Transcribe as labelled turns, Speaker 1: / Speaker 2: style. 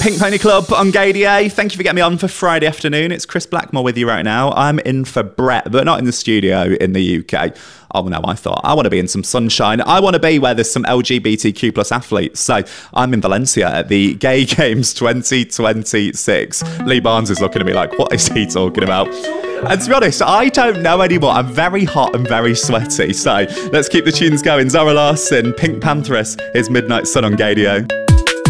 Speaker 1: Pink Pony Club on Gaydio. Thank you for getting me on for Friday afternoon. It's Chris Blackmore with you right now. I'm in for Brett, but not in the studio in the UK. Oh no, I thought I want to be in some sunshine. I want to be where there's some LGBTQ plus athletes. So I'm in Valencia at the Gay Games 2026. Lee Barnes is looking at me like, what is he talking about? And to be honest, I don't know anymore. I'm very hot and very sweaty. So let's keep the tunes going. Zara Larsson, Pink Pantheress, is Midnight Sun on Gaydio.